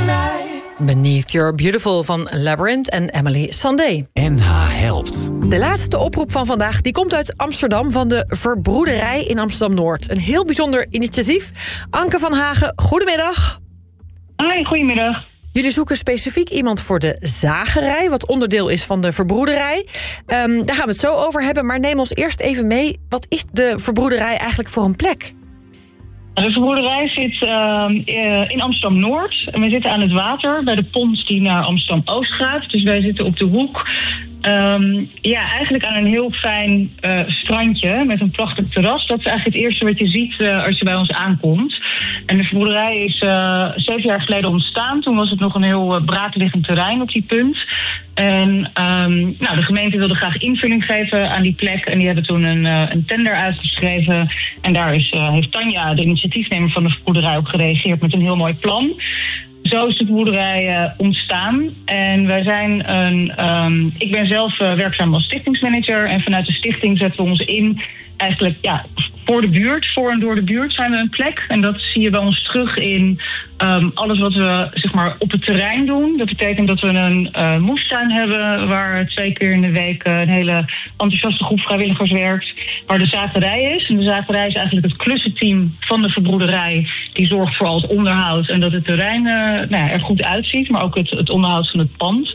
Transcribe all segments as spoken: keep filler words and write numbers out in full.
Beneath Your Beautiful van Labyrinth en Emily Sandé. N H helpt. De laatste oproep van vandaag die komt uit Amsterdam van de Verbroederij in Amsterdam-Noord. Een heel bijzonder initiatief. Anke van Hagen, goedemiddag. Hoi, goedemiddag. Jullie zoeken specifiek iemand voor de zagerij, wat onderdeel is van de Verbroederij. Um, daar gaan we het zo over hebben, maar neem ons eerst even mee. Wat is de Verbroederij eigenlijk voor een plek? De Verbroederij zit uh, in Amsterdam-Noord. We zitten aan het water bij de pont die naar Amsterdam-Oost gaat. Dus wij zitten op de hoek. Um, ja, eigenlijk aan een heel fijn uh, strandje met een prachtig terras. Dat is eigenlijk het eerste wat je ziet uh, als je bij ons aankomt. En de Verbroederij is uh, zeven jaar geleden ontstaan. Toen was het nog een heel uh, braakliggend terrein op die punt. En um, nou, de gemeente wilde graag invulling geven aan die plek. En die hebben toen een, uh, een tender uitgeschreven. En daar is, uh, heeft Tanja, de initiatiefnemer van de Verbroederij, op gereageerd met een heel mooi plan. Zo is de boerderij uh, ontstaan. En wij zijn een. Um, ik ben zelf uh, werkzaam als stichtingsmanager. En vanuit de stichting zetten we ons in. Eigenlijk ja, voor de buurt, voor en door de buurt zijn we een plek. En dat zie je bij ons terug in um, alles wat we zeg maar, op het terrein doen. Dat betekent dat we een uh, moestuin hebben waar twee keer in de week uh, een hele enthousiaste groep vrijwilligers werkt. Waar de zagerij is. En de zagerij is eigenlijk het klussenteam van de Verbroederij. Die zorgt voor al het onderhoud en dat het terrein uh, nou ja, er goed uitziet. Maar ook het, het onderhoud van het pand.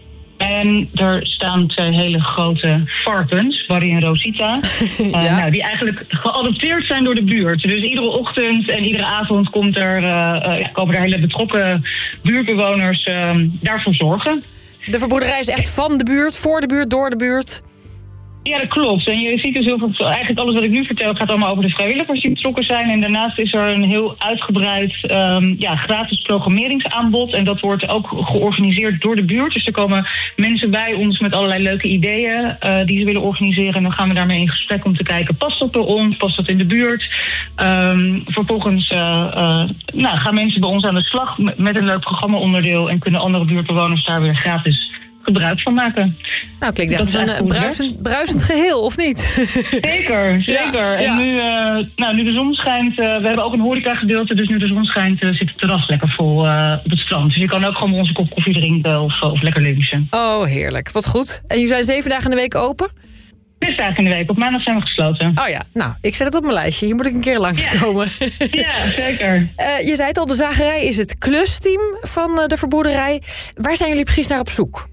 En er staan twee hele grote varkens, Barry en Rosita. ja. uh, nou, die eigenlijk geadopteerd zijn door de buurt. Dus iedere ochtend en iedere avond komt er, uh, uh, ja, komen er hele betrokken buurtbewoners uh, daarvoor zorgen. De Verbroederij is echt van de buurt, voor de buurt, door de buurt? Ja, dat klopt. En je ziet dus heel veel, eigenlijk alles wat ik nu vertel gaat allemaal over de vrijwilligers die betrokken zijn. En daarnaast is er een heel uitgebreid um, ja, gratis programmeringsaanbod. En dat wordt ook georganiseerd door de buurt. Dus er komen mensen bij ons met allerlei leuke ideeën uh, die ze willen organiseren. En dan gaan we daarmee in gesprek om te kijken, past dat bij ons? Past dat in de buurt? Um, vervolgens uh, uh, nou, gaan mensen bij ons aan de slag met een leuk programma-onderdeel. En kunnen andere buurtbewoners daar weer gratis gebruik van maken. Nou, klinkt echt als een uh, bruisend, bruisend geheel, of niet? Zeker, zeker. Ja, en ja. Nu, uh, nou, nu de zon schijnt, uh, we hebben ook een horecagedeelte, dus nu de zon schijnt uh, zit het terras lekker vol uh, op het strand. Dus je kan ook gewoon onze kop koffie drinken of, of lekker lunchen. Oh, heerlijk. Wat goed. En jullie zijn zeven dagen in de week open? Zes dagen in de week. Op maandag zijn we gesloten. Oh ja, nou, ik zet het op mijn lijstje. Hier moet ik een keer langskomen. Ja, ja zeker. Uh, je zei het al, de zagerij is het klusteam van uh, de Verbroederij. Waar zijn jullie precies naar op zoek?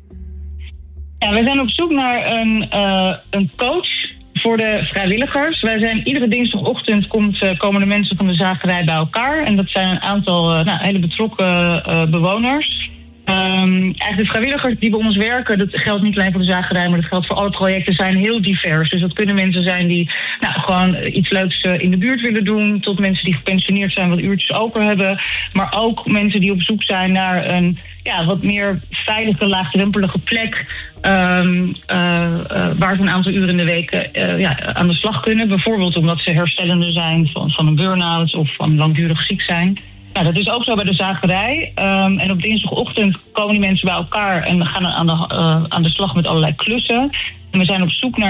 Ja, wij zijn op zoek naar een, uh, een coach voor de vrijwilligers. Wij zijn iedere dinsdagochtend komt, uh, komen de mensen van de zagerij bij elkaar. En dat zijn een aantal uh, nou, hele betrokken uh, bewoners. Um, eigenlijk de vrijwilligers die bij ons werken, dat geldt niet alleen voor de zagerij, maar dat geldt voor alle projecten, zijn heel divers. Dus dat kunnen mensen zijn die nou, gewoon iets leuks uh, in de buurt willen doen, tot mensen die gepensioneerd zijn, wat uurtjes open hebben. Maar ook mensen die op zoek zijn naar een ja, wat meer veilige, laagdrempelige plek. Um, uh, uh, waar ze een aantal uren in de week uh, ja, aan de slag kunnen. Bijvoorbeeld omdat ze herstellende zijn van, van een burn-out of van langdurig ziek zijn. Nou, dat is ook zo bij de zagerij. Um, en op dinsdagochtend komen die mensen bij elkaar en gaan aan de, uh, aan de slag met allerlei klussen. En we zijn op zoek naar